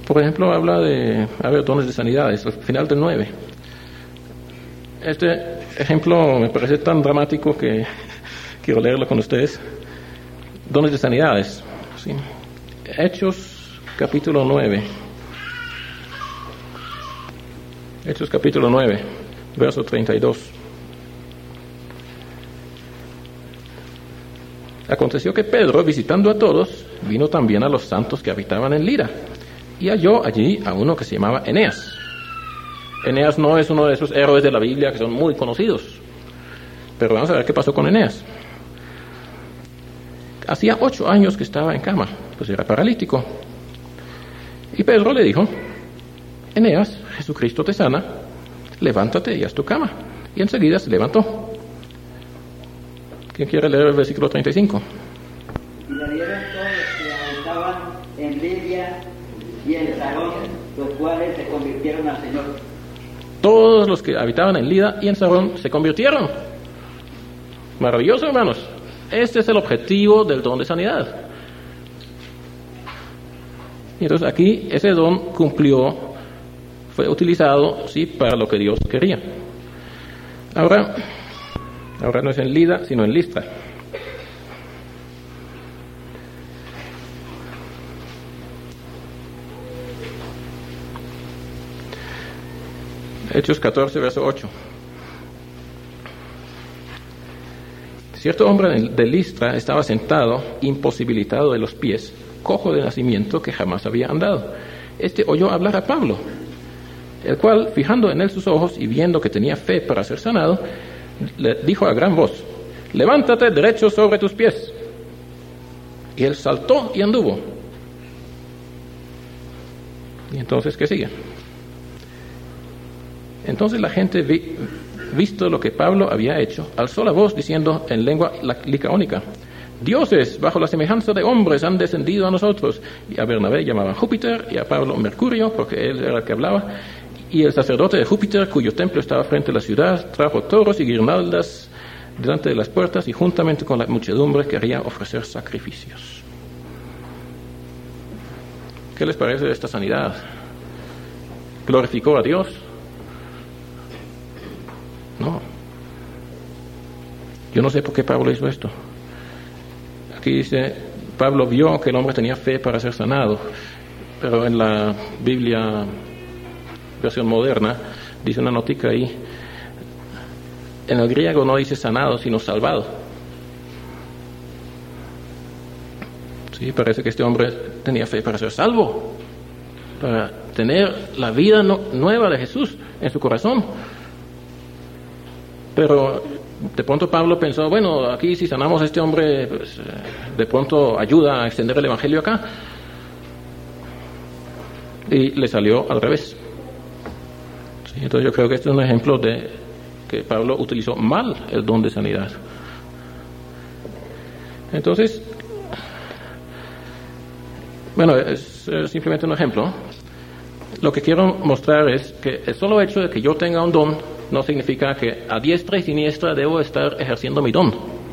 Por ejemplo, habla de, dones de sanidades, al final del 9. Este ejemplo me parece tan dramático que quiero leerlo con ustedes. Dones de sanidades. ¿Sí? Hechos, capítulo 9. Hechos, capítulo 9, verso 32. Aconteció que Pedro, visitando a todos, vino también a los santos que habitaban en Lira, y halló allí a uno que se llamaba Eneas. Eneas no es uno de esos héroes de la Biblia que son muy conocidos, pero vamos a ver qué pasó con Eneas. Hacía 8 años que estaba en cama, pues era paralítico. Y Pedro le dijo: Eneas, Jesucristo te sana, levántate y haz tu cama. Y enseguida se levantó. ¿Quién quiere leer el versículo 35? Y le dieron todos los que habitaban en Lidia y en Sarón, los cuales se convirtieron al Señor. Todos los que habitaban en Lida y en Sarón se convirtieron. Maravilloso, hermanos. Este es el objetivo del don de sanidad. Y entonces aquí ese don cumplió, fue utilizado, sí, para lo que Dios quería. Ahora no es en Lida, sino en Listra. Hechos 14, verso 8. Cierto hombre de Listra estaba sentado, imposibilitado de los pies, cojo de nacimiento, que jamás había andado. Este oyó hablar a Pablo, el cual, fijando en él sus ojos y viendo que tenía fe para ser sanado, le dijo a gran voz: levántate derecho sobre tus pies. Y él saltó y anduvo. Y entonces, ¿qué sigue? Entonces la gente, visto lo que Pablo había hecho, alzó la voz diciendo en lengua licaónica: dioses bajo la semejanza de hombres han descendido a nosotros. Y a Bernabé llamaban Júpiter y a Pablo Mercurio, porque él era el que hablaba. Y el sacerdote de Júpiter, cuyo templo estaba frente a la ciudad, trajo toros y guirnaldas delante de las puertas y juntamente con la muchedumbre quería ofrecer sacrificios. ¿Qué les parece de esta sanidad? ¿Glorificó a Dios? No. Yo no sé por qué Pablo hizo esto. Aquí dice, Pablo vio que el hombre tenía fe para ser sanado, pero en la Biblia versión moderna dice una notica ahí, en el griego no dice sanado sino salvado. Sí, parece que este hombre tenía fe para ser salvo, para tener la vida nueva de Jesús en su corazón. Pero de pronto Pablo pensó, bueno, aquí si sanamos a este hombre, pues, de pronto ayuda a extender el evangelio acá. Y le salió al revés. Sí, entonces yo creo que este es un ejemplo de que Pablo utilizó mal el don de sanidad. Entonces, bueno, es simplemente un ejemplo. Lo que quiero mostrar es que el solo hecho de que yo tenga un don no significa que a diestra y siniestra debo estar ejerciendo mi don,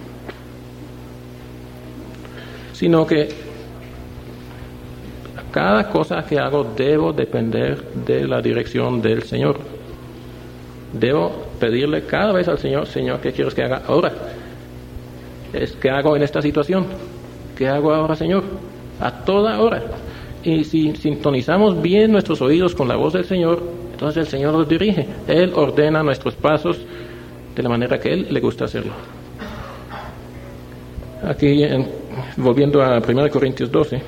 sino que cada cosa que hago debo depender de la dirección del Señor. Debo pedirle cada vez al Señor: Señor, ¿qué quieres que haga ahora? ¿Qué hago en esta situación? ¿Qué hago ahora, Señor? A toda hora. Y si sintonizamos bien nuestros oídos con la voz del Señor, entonces el Señor nos dirige. Él ordena nuestros pasos de la manera que Él le gusta hacerlo. Aquí, volviendo a 1 Corintios 12,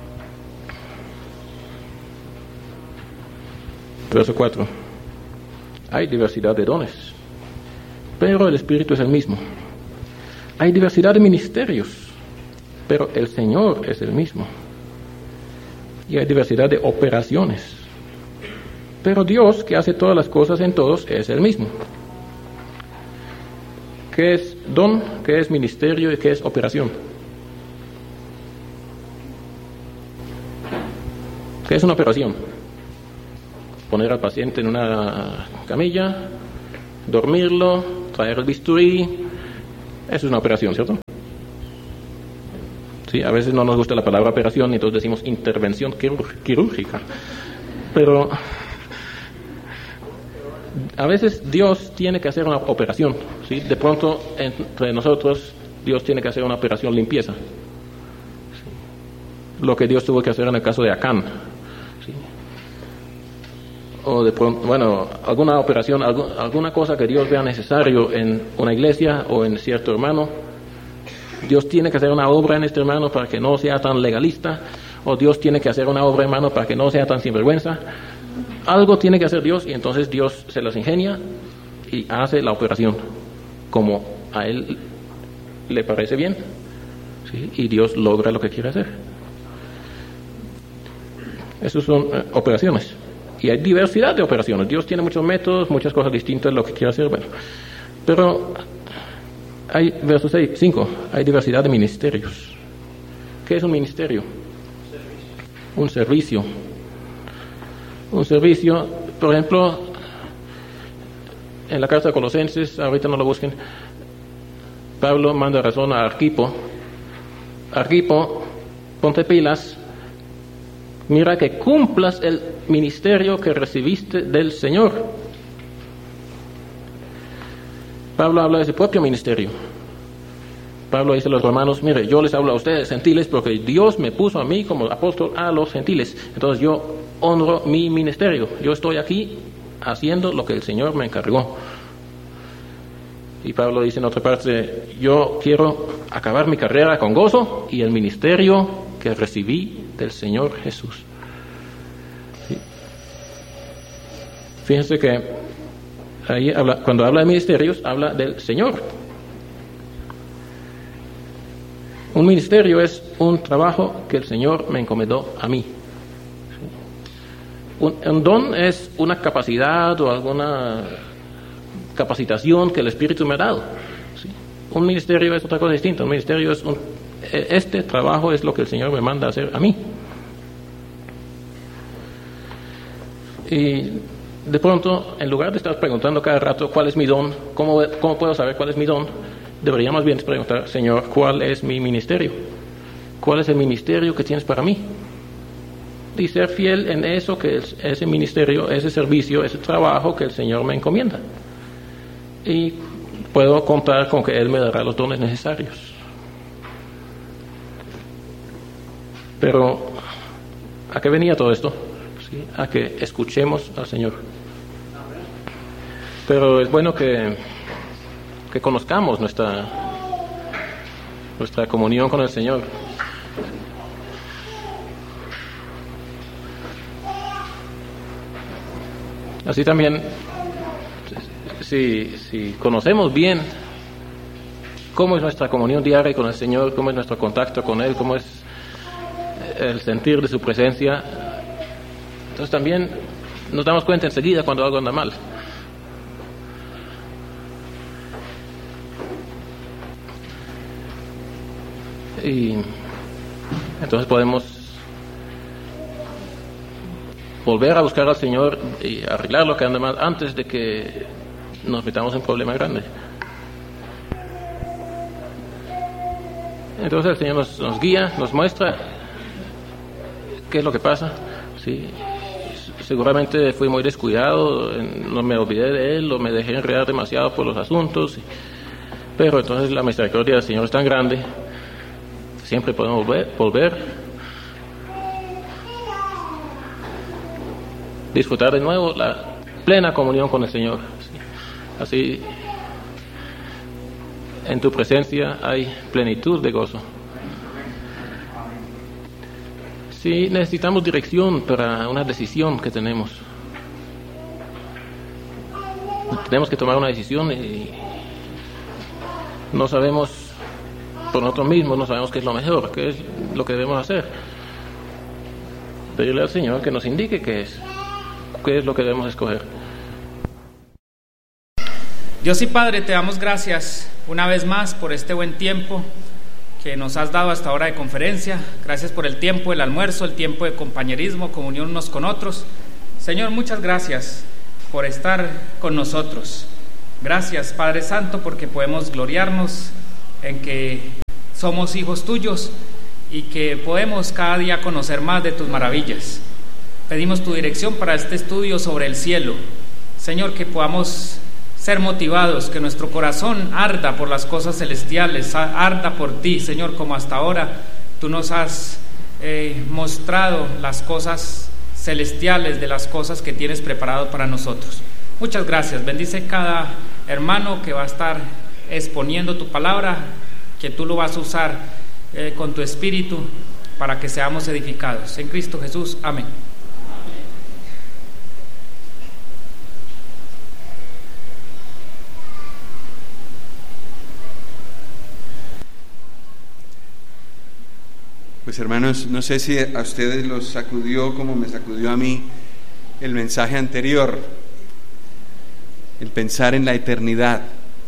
verso 4. Hay diversidad de dones, pero el Espíritu es el mismo. Hay diversidad de ministerios, pero el Señor es el mismo. Y hay diversidad de operaciones, pero Dios, que hace todas las cosas en todos, es el mismo. ¿Qué es don? ¿Qué es ministerio? ¿Y qué es operación? ¿Qué es una operación? Poner al paciente en una camilla, dormirlo, traer el bisturí. Eso es una operación, ¿cierto? ¿sí? A veces no nos gusta la palabra operación y entonces decimos intervención quirúrgica. Pero a veces Dios tiene que hacer una operación, ¿sí? De pronto entre nosotros Dios tiene que hacer una operación limpieza, ¿sí? Lo que Dios tuvo que hacer en el caso de Acán, ¿sí? O de pronto, bueno, alguna operación, alguna cosa que Dios vea necesario en una iglesia o en cierto hermano. Dios tiene que hacer una obra en este hermano para que no sea tan legalista, o Dios tiene que hacer una obra, hermano, para que no sea tan sinvergüenza. Algo tiene que hacer Dios, y entonces Dios se las ingenia y hace la operación como a Él le parece bien, ¿sí? Y Dios logra lo que quiere hacer. Esas son operaciones. Y hay diversidad de operaciones. Dios tiene muchos métodos, muchas cosas distintas de lo que quiere hacer. Bueno, pero hay, verso 5, hay diversidad de ministerios. ¿Qué es un ministerio? Un servicio. Un servicio, por ejemplo, en la carta de Colosenses, ahorita no lo busquen, Pablo manda razón a Arquipo. Arquipo, ponte pilas, mira que cumplas el ministerio que recibiste del Señor. Pablo habla de su propio ministerio. Pablo dice a los romanos, mire, yo les hablo a ustedes gentiles porque Dios me puso a mí como apóstol a los gentiles. Entonces yo honro mi ministerio. Yo estoy aquí haciendo lo que el Señor me encargó. Y Pablo dice en otra parte, yo quiero acabar mi carrera con gozo y el ministerio que recibí del Señor Jesús. ¿Sí? Fíjense que ahí cuando habla de ministerios, habla del Señor. Un ministerio es un trabajo que el Señor me encomendó a mí. Un don es una capacidad o alguna capacitación que el Espíritu me ha dado. ¿Sí? Un ministerio es otra cosa distinta. Un ministerio es este trabajo es lo que el Señor me manda a hacer a mí. Y de pronto, en lugar de estar preguntando cada rato cuál es mi don, cómo puedo saber cuál es mi don, debería más bien preguntar, Señor, ¿cuál es mi ministerio? ¿Cuál es el ministerio que tienes para mí? Y ser fiel en eso que es ese ministerio, ese servicio, ese trabajo que el Señor me encomienda. Y puedo contar con que Él me dará los dones necesarios. Pero, ¿a qué venía todo esto? ¿Sí? A que escuchemos al Señor. Pero es bueno que conozcamos nuestra comunión con el Señor. Así también, si conocemos bien cómo es nuestra comunión diaria con el Señor, cómo es nuestro contacto con Él, cómo es el sentir de su presencia, entonces también nos damos cuenta enseguida cuando algo anda mal. Y entonces podemos volver a buscar al Señor y arreglar lo que anda mal antes de que nos metamos en un problema grande. Entonces el Señor nos guía, nos muestra qué es lo que pasa. ¿Sí? Seguramente fui muy descuidado, no me olvidé de Él o me dejé enredar demasiado por los asuntos, pero entonces la misericordia del Señor es tan grande, siempre podemos volver, disfrutar de nuevo la plena comunión con el Señor. Así, en tu presencia hay plenitud de gozo. Si necesitamos dirección para una decisión que tenemos que tomar una decisión y no sabemos por nosotros mismos, no sabemos qué es lo mejor, qué es lo que debemos hacer. Pedirle al Señor que nos indique qué es lo que debemos escoger. Dios y Padre, te damos gracias una vez más por este buen tiempo que nos has dado hasta ahora de conferencia. Gracias por el tiempo del almuerzo, el tiempo de compañerismo, comunión unos con otros. Señor, muchas gracias por estar con nosotros. Gracias, Padre Santo, porque podemos gloriarnos en que somos hijos tuyos y que podemos cada día conocer más de tus maravillas. Pedimos tu dirección para este estudio sobre el cielo. Señor, que podamos ser motivados, que nuestro corazón arda por las cosas celestiales, arda por ti, Señor, como hasta ahora tú nos has mostrado las cosas celestiales de las cosas que tienes preparado para nosotros. Muchas gracias. Bendice cada hermano que va a estar exponiendo tu palabra, que tú lo vas a usar con tu espíritu para que seamos edificados. En Cristo Jesús. Amén. Pues hermanos, no sé si a ustedes los sacudió como me sacudió a mí el mensaje anterior, el pensar en la eternidad.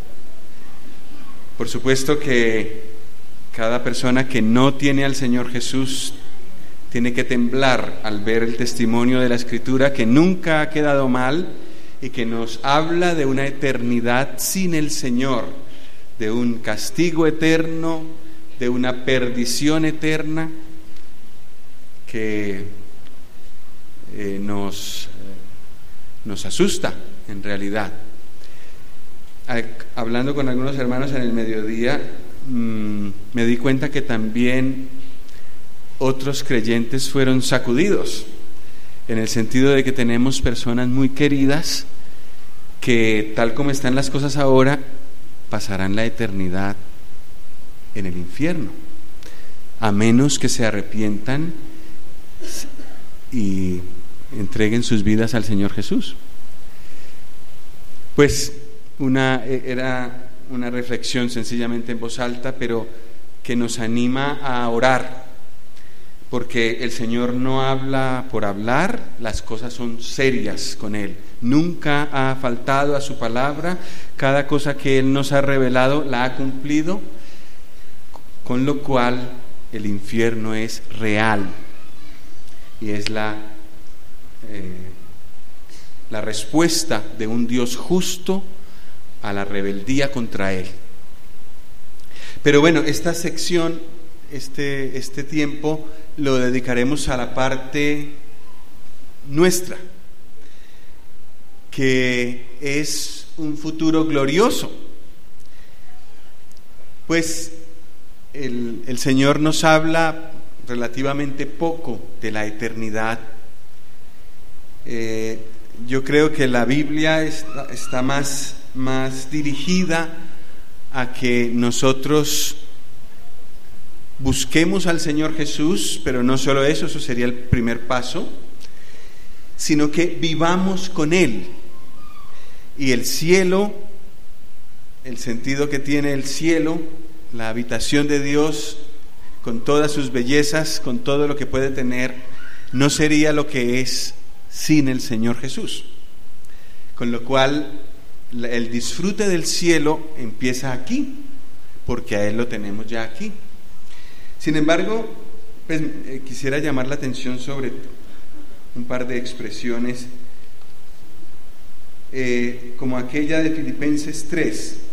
Por supuesto que cada persona que no tiene al Señor Jesús tiene que temblar al ver el testimonio de la Escritura, que nunca ha quedado mal y que nos habla de una eternidad sin el Señor, de un castigo eterno, de una perdición eterna que nos asusta en realidad. Hablando con algunos hermanos en el mediodía, me di cuenta que también otros creyentes fueron sacudidos, en el sentido de que tenemos personas muy queridas que, tal como están las cosas ahora, pasarán la eternidad en el infierno, a menos que se arrepientan y entreguen sus vidas al Señor Jesús. Pues era una reflexión sencillamente en voz alta, pero que nos anima a orar, porque el Señor no habla por hablar, las cosas son serias con Él. Nunca ha faltado a su palabra, cada cosa que Él nos ha revelado la ha cumplido, con lo cual el infierno es real y es la respuesta de un Dios justo a la rebeldía contra Él. Pero bueno, esta sección, este tiempo lo dedicaremos a la parte nuestra, que es un futuro glorioso. Pues el Señor nos habla relativamente poco de la eternidad. Yo creo que la Biblia está más dirigida a que nosotros busquemos al Señor Jesús, pero no solo eso sería el primer paso, sino que vivamos con Él. Y el cielo, el sentido que tiene el cielo, la habitación de Dios, con todas sus bellezas, con todo lo que puede tener, no sería lo que es sin el Señor Jesús. Con lo cual, el disfrute del cielo empieza aquí, porque a Él lo tenemos ya aquí. Sin embargo, pues, quisiera llamar la atención sobre un par de expresiones, como aquella de Filipenses 3.